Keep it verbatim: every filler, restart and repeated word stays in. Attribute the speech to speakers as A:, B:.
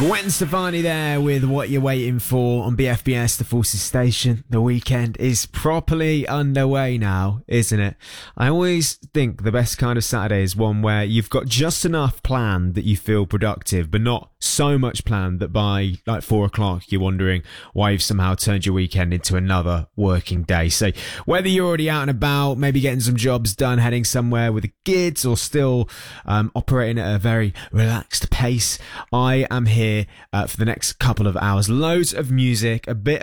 A: Gwen Stefani there with What You're Waiting For on B F B S, the Forces Station. The weekend is properly underway now, isn't it? I always think the best kind of Saturday is one where you've got just enough planned that you feel productive, but not so much planned that by like four o'clock you're wondering why you've somehow turned your weekend into another working day. So whether you're already out and about, maybe getting some jobs done, heading somewhere with the kids, or still um, operating at a very relaxed pace, I am here uh, for the next couple of hours. Loads of music, a bit